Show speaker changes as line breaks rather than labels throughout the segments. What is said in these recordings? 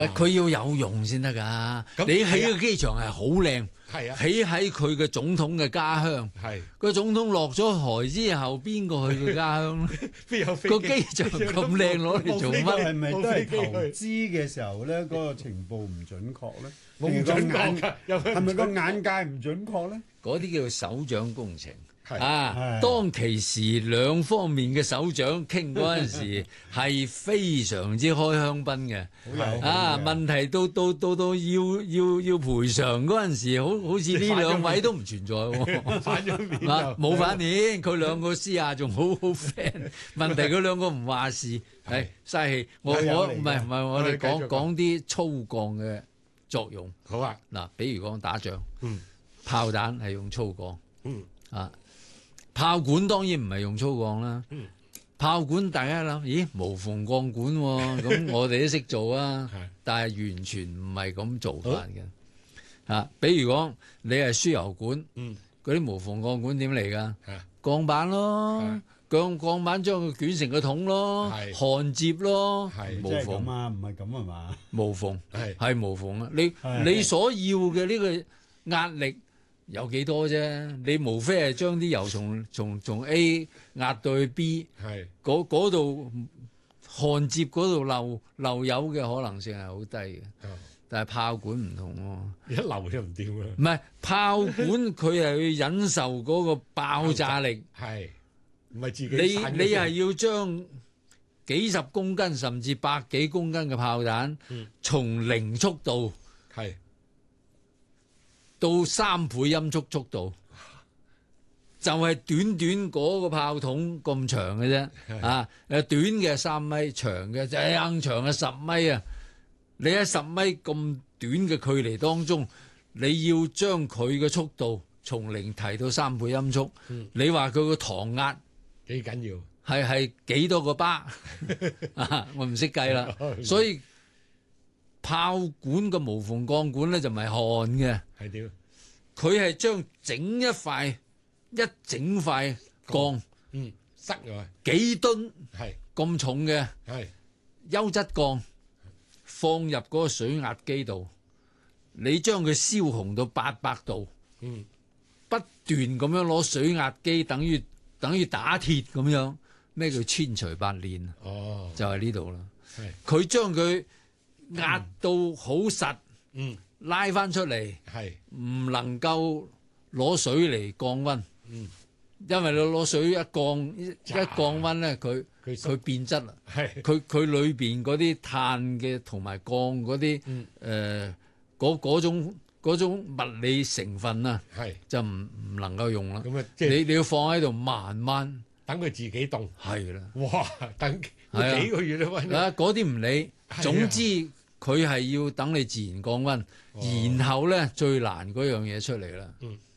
佢要有用先得㗎。你起個機場係好靚，起喺佢嘅總統嘅家鄉。個總統落咗台之後，邊個去佢家鄉咧？個機場咁靚攞嚟做乜？
係咪都係投資嘅時候咧？嗰個情報唔準確咧？
冇準確㗎，
係咪個眼界唔準確咧？
嗰啲叫首長工程。當其時兩方面嘅首長傾嗰陣時係非常之開香檳嘅，問題到要賠償嗰陣時，好似呢兩位都唔存在喎，
反咗面
冇反面，佢兩個私下仲好 friend， 問題佢兩個唔話事，係嘥氣。我唔係我哋講啲粗鋼嘅作用。
好啊，
嗱，比如講打仗，炮彈係用粗鋼，炮管當然唔係用粗鋼啦，炮管大家諗，咦，無縫鋼管喎，咁我哋都識做啊，但係完全唔係咁做法嘅。比如講你係輸油管，嗰啲無縫鋼管點嚟㗎？鋼板咯，鋼板將佢捲成個桶咯，焊接咯，無縫
啊，唔係咁啊嘛？
無縫係無縫啊！你所要嘅呢個壓力有幾多啫？你無非係將啲油從 A 壓到去 B， 嗰度焊接嗰度漏油嘅可能性係好低嘅。但係炮管唔同喎，
一漏就唔掂啦。
唔係炮管，佢係要忍受嗰個爆炸力，
唔係自己
你係要將幾十公斤甚至百幾公斤嘅炮彈，從零速度到3倍音速速度，就係短短嗰個炮筒咁長嘅啫。短嘅3米，長嘅就硬長嘅10米啊！你喺10米咁短嘅距離當中，你要將佢嘅速度從零提到3倍音速，你話佢個膛壓
幾緊要？
係幾多個巴？我唔識計啦。所以炮管嘅無縫鋼管咧就唔係焊嘅，
係點？佢
係將整整塊鋼，
塞落
去幾噸咁重嘅優質鋼放入嗰個水壓機度，你將佢燒紅到800度，不斷咁樣攞水壓機，等於打鐵咁樣。咩叫千錘百煉？就係呢度啦。佢將佢壓到好實，拉翻出嚟，唔能夠攞水嚟降溫，因為你攞水一降溫咧，佢變質啦。佢裏邊嗰啲碳嘅同埋鋼嗰啲嗰種物理成分啊，就唔能夠用啦。你要放喺度慢慢。
等佢自己凍，
係啦。
哇！等幾個月都溫。
嗰啲唔理，總之佢係要等你自然降溫，然後咧最難嗰樣嘢出嚟啦。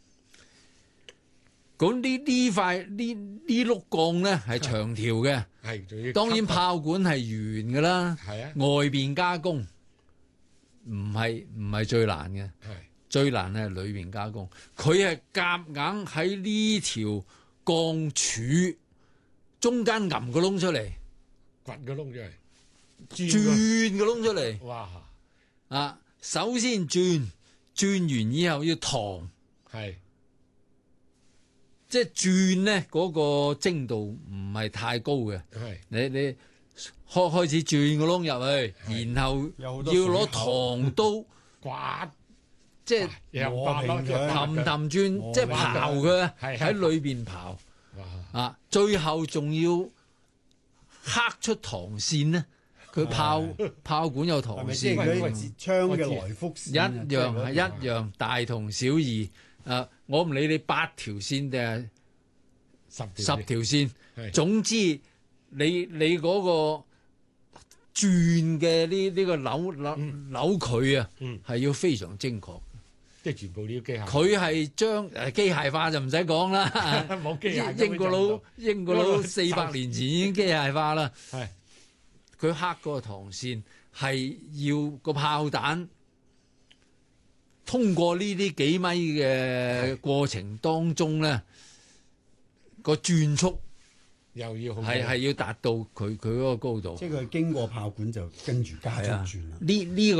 咁呢碌鋼咧係長條嘅，當然炮管係圓㗎啦。外邊加工唔係最難嘅，最難係裏邊加工。佢係夾硬喺呢條鋼柱中間揞個窿出嚟，
掘個窿出嚟，
轉個窿出嚟。
哇！
首先轉完以後要膛，即係轉咧嗰個精度唔係太高嘅。你開始轉個窿入去，然後要攞膛刀
刮，
即係氹轉，即係刨佢喺裏邊刨。最後仲要刻出膛線咧，佢炮管有膛線，
槍嘅來福線
一樣，大同小異。我唔理你8條線定係10條線，總之你嗰個轉嘅呢個扭距啊，係要非常精確。
即係全部呢啲機械，
佢係將機械化就唔使講啦。
冇機械，
英國佬400年前已經機械化啦。佢刻嗰個膛線係要個炮彈通過呢啲幾米嘅過程當中咧，個轉速
又要
係要達到佢嗰個高度。
即係佢經過炮管就跟住加速轉啦。
呢個